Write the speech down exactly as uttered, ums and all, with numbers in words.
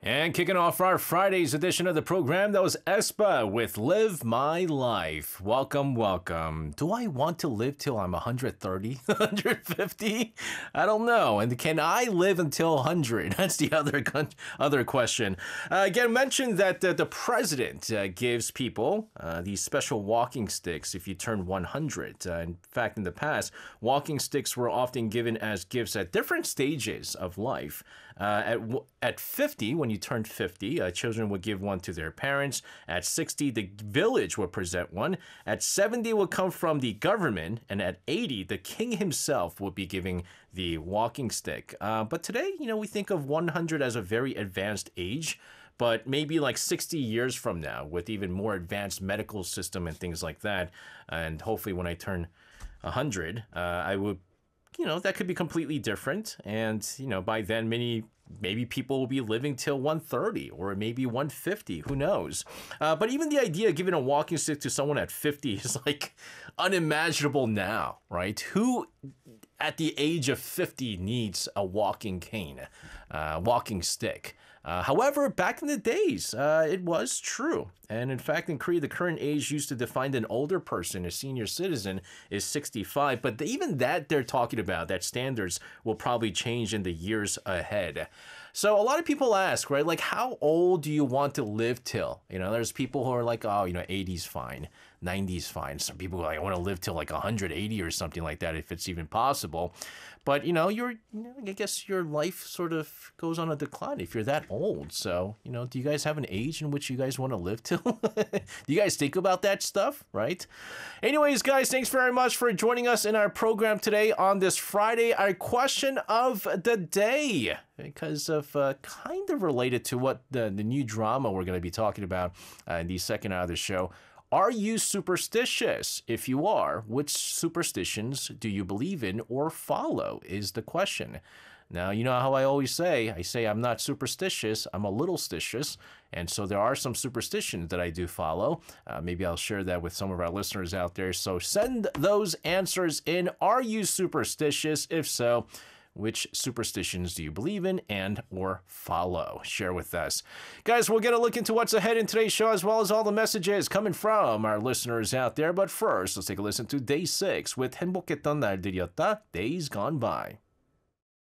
And kicking off our Friday's edition of the program, that was aespa with Live My Life. Welcome, welcome. Do I want to live till I'm one hundred thirty, one hundred fifty? I don't know. And can I live until one hundred? That's the other other question. Uh, again, mentioned that uh, the president uh, gives people uh, these special walking sticks if you turn one hundred. Uh, in fact, in the past, walking sticks were often given as gifts at different stages of life. Uh, at at fifty, when you turned fifty, uh, children would give one to their parents. At sixty, the village would present one. At seventy, would come from the government. And at eighty, the king himself would be giving the walking stick. Uh, but today, you know, we think of one hundred as a very advanced age. But maybe like sixty years from now, with even more advanced medical system and things like that, and hopefully when I turn one hundred, uh, I would, you know, that could be completely different. And, you know, by then, many, maybe people will be living till one thirty or maybe one fifty. Who knows? Uh, but even the idea of giving a walking stick to someone at fifty is like unimaginable now, right? Who at the age of fifty needs a walking cane, uh, walking stick? Uh, however, back in the days, uh, it was true. And in fact, in Korea, the current age used to define an older person, a senior citizen, is sixty-five. But even that they're talking about, that standards will probably change in the years ahead. So a lot of people ask, right, like, how old do you want to live till? You know, there's people who are like, oh, you know, eighty's fine, ninety's fine. Some people are like, I want to live till like one hundred eighty or something like that, if it's even possible. But, you know, you're, you know, I guess your life sort of goes on a decline if you're that old. So, you know, do you guys have an age in which you guys want to live till? Do you guys think about that stuff, right? Anyways, guys, thanks very much for joining us in our program today on this Friday. Our question of the day, because of uh, kind of related to what the, the new drama we're going to be talking about uh, in the second hour of the show. Are you superstitious? If you are, which superstitions do you believe in or follow is the question. Now, you know how I always say, I say I'm not superstitious, I'm a little stitious. And so there are some superstitions that I do follow. Uh, maybe I'll share that with some of our listeners out there. So send those answers in. Are you superstitious? If so, which superstitions do you believe in and or follow? Share with us. Guys, we'll get a look into what's ahead in today's show, as well as all the messages coming from our listeners out there. But first, let's take a listen to Day six with 행복했던 날들이었다, Days Gone By.